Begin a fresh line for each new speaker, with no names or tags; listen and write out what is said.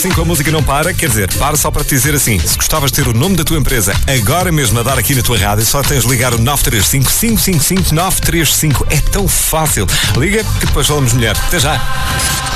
Assim como a música não para, quer dizer, para só para te dizer assim, se gostavas de ter o nome da tua empresa agora mesmo a dar aqui na tua rádio, só tens de ligar o 935-555-935. É tão fácil. Liga que depois falamos melhor. Até já.